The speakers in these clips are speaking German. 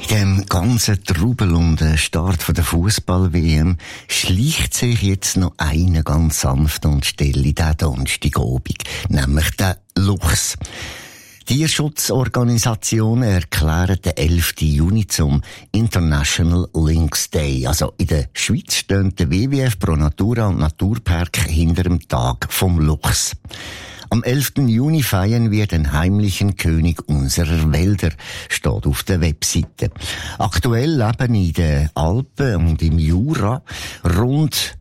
dem ganzen Trubel und Start von der Fußball-WM schleicht sich jetzt noch einer ganz sanft und still in diesen Donnerstagabend, nämlich der Luchs. Tierschutzorganisationen erklären den 11. Juni zum International Lynx Day. Also in der Schweiz stehen der WWF, Pro Natura und Naturpark hinter dem Tag vom Luchs. Am 11. Juni feiern wir den heimlichen König unserer Wälder, steht auf der Webseite. Aktuell leben in den Alpen und im Jura rund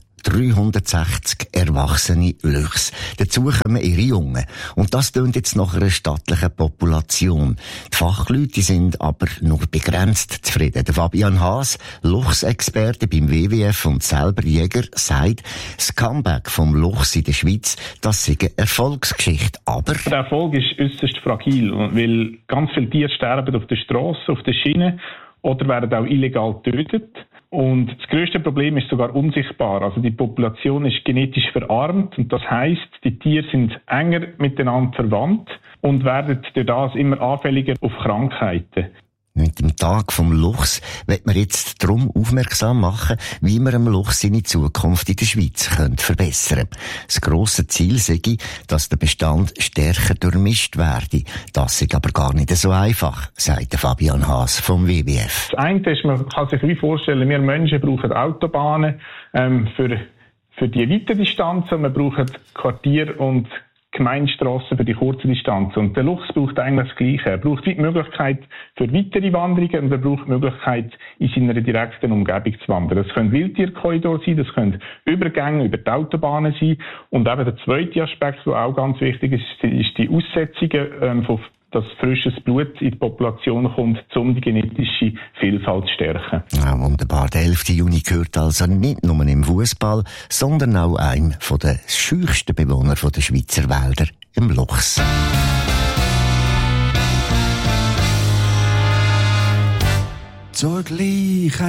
360 erwachsene Luchse. Dazu kommen ihre Jungen. Und das tönt jetzt nach einer stattlichen Population. Die Fachleute sind aber nur begrenzt zufrieden. Der Fabian Haas, Luchsexperte beim WWF und selber Jäger, sagt, das Comeback vom Luchs in der Schweiz, das sei eine Erfolgsgeschichte. Aber der Erfolg ist äußerst fragil, weil ganz viele Tiere sterben auf der Straße, auf der Schiene oder werden auch illegal getötet. Und das grösste Problem ist sogar unsichtbar. Also die Population ist genetisch verarmt und das heisst, die Tiere sind enger miteinander verwandt und werden durch das immer anfälliger auf Krankheiten. Mit dem Tag vom Luchs wird man jetzt darum aufmerksam machen, wie man dem Luchs seine Zukunft in der Schweiz verbessern könnte. Das grosse Ziel sei, dass der Bestand stärker durchmischt werde. Das ist aber gar nicht so einfach, sagt Fabian Haas vom WWF. Das eine ist, man kann sich wie vorstellen, wir Menschen brauchen Autobahnen für die weiten Distanzen, wir brauchen Quartier und Gemeindestrassen für die kurzen Distanzen. Und der Luchs braucht eigentlich das Gleiche. Er braucht die Möglichkeit für weitere Wanderungen und er braucht die Möglichkeit, in seiner direkten Umgebung zu wandern. Das können Wildtierkorridore sein, das können Übergänge über die Autobahnen sein. Und eben der zweite Aspekt, der auch ganz wichtig ist, ist die Aussetzungen dass frisches Blut in die Population kommt, um die genetische Vielfalt zu stärken. Ja, wunderbar. Der 11. Juni gehört also nicht nur im Fußball, sondern auch einem der scheuchsten Bewohner der Schweizer Wälder, im Luchs. Zur gleichen